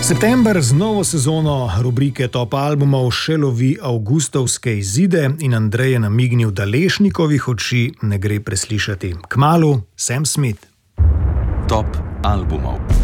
September z novo sezono rubrike Top albumov še lovi avgustovske izide in Andrej je namignil, da Lešnikovih oči ne gre preslišati. Kmalu Sam Smith. Top albumov.